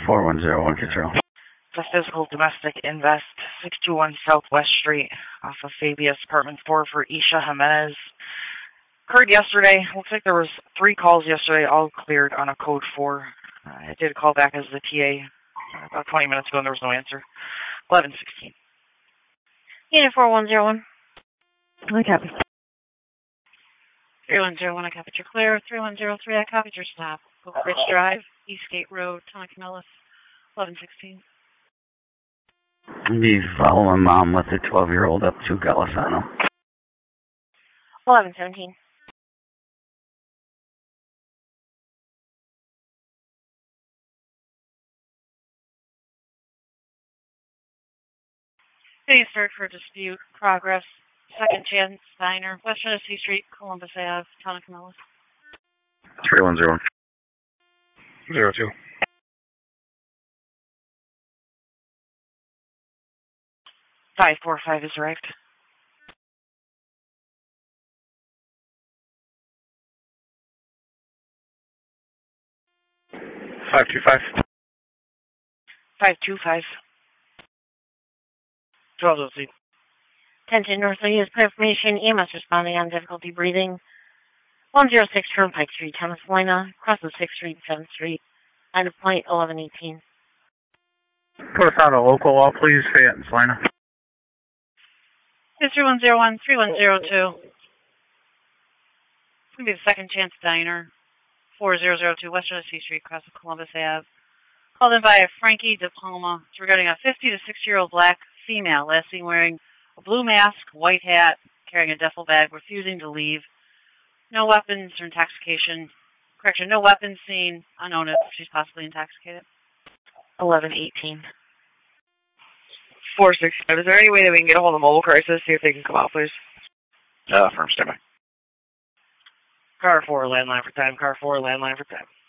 4101 Control. The physical domestic invest 621 Southwest Street off of Fabius Apartment 4 for Isha Jimenez. Occurred yesterday. Looks like there was 3 calls yesterday, all cleared on a code 4. I did call back as the TA about 20 minutes ago and there was no answer. 1116. Unit 4101. I copy. 3101, I copied your clear. 3103, I copied your stop. Oak Ridge Drive, Eastgate Road, Tonkamelis, 1116. Be following mom with the 12-year-old up to Golisano. 1117. City start for dispute, progress, second chance, Steiner, West Genesee Street, Columbus Ave, Tonkamelis. 3101. 02. Five 4-5 is arrived. Five 2-5. 525. 1202. 1010 Northly is confirmation. EMS responding on difficulty breathing. 106 Turnpike Street, Thomas Helena, crosses 6th Street, 7th Street. Line of point 1118. Put us on a local law, please. Fayette and Salina. 3101, 3102. It's going to be the second chance diner. 4002 West Genesee Street, across the Columbus Ave. Called in by a Frankie DePalma. It's regarding a 50 to 60-year-old black female, last seen wearing a blue mask, white hat, carrying a duffel bag, refusing to leave. No weapons or intoxication. Correction, no weapons seen. Unknown if she's possibly intoxicated. 1118. 465. Is there any way that we can get a hold of Mobile Crisis, see if they can come out, please? Firm standby. Car 4, landline for time. Car 4, landline for time.